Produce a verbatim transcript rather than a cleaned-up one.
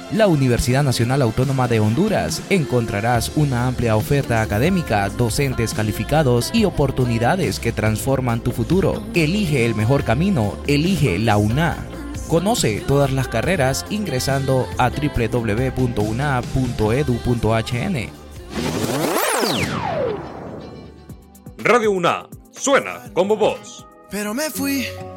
La Universidad Nacional Autónoma de Honduras. Encontrarás una amplia oferta académica, docentes calificados y oportunidades que transforman tu futuro. Elige el mejor camino, elige la U N A. Conoce todas las carreras ingresando a doble u doble u doble u punto u n a punto e d u punto h n. Radio U N A, suena como vos. Pero me fui